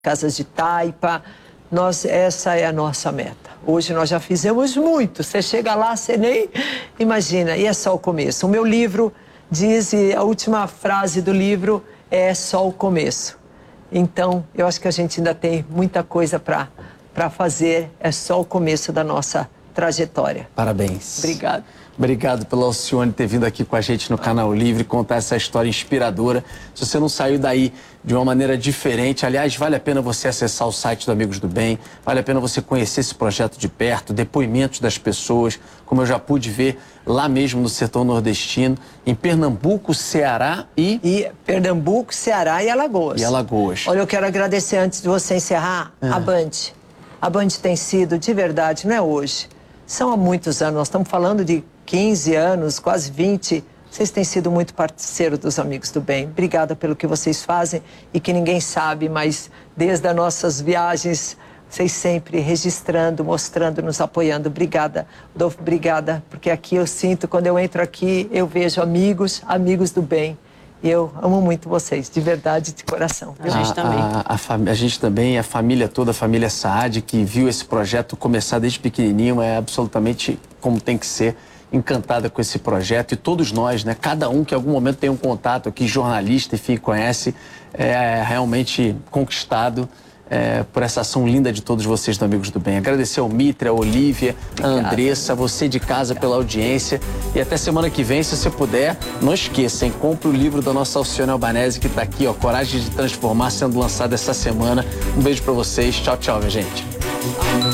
casas de taipa. Essa é a nossa meta. Hoje nós já fizemos muito. Você chega lá, você nem imagina. E é só o começo. O meu livro diz, e a última frase do livro é só o começo. Então, eu acho que a gente ainda tem muita coisa para fazer. É só o começo da nossa trajetória. Parabéns. Obrigado. Obrigado pela Alcione ter vindo aqui com a gente no Canal Livre, contar essa história inspiradora. Se você não saiu daí de uma maneira diferente, aliás, vale a pena você acessar o site do Amigos do Bem, vale a pena você conhecer esse projeto de perto, depoimentos das pessoas, como eu já pude ver lá mesmo no sertão nordestino, em Pernambuco, Ceará e Pernambuco, Ceará e Alagoas. E Alagoas. Olha, eu quero agradecer antes de você encerrar a Band. A Band tem sido, de verdade, não é hoje, são há muitos anos, nós estamos falando de 15 anos, quase 20, vocês têm sido muito parceiros dos Amigos do Bem. Obrigada pelo que vocês fazem e que ninguém sabe, mas desde as nossas viagens, vocês sempre registrando, mostrando, nos apoiando. Obrigada, Adolfo, obrigada, porque aqui eu sinto, quando eu entro aqui, eu vejo amigos do bem. E eu amo muito vocês, de verdade, de coração. A gente também. A gente também, a família toda, a família Saad, que viu esse projeto começar desde pequenininho, é absolutamente como tem que ser. Encantada com esse projeto, e todos nós, né? Cada um que em algum momento tem um contato aqui, jornalista, enfim, conhece, é realmente conquistado por essa ação linda de todos vocês do Amigos do Bem. Agradecer ao Mitre, a Olívia, a Andressa, você de casa pela audiência, e até semana que vem, se você puder, não esqueça, hein? Compre o livro da nossa Alcione Albanese, que está aqui, ó, Coragem de Transformar, sendo lançado essa semana. Um beijo para vocês, tchau, tchau, minha gente.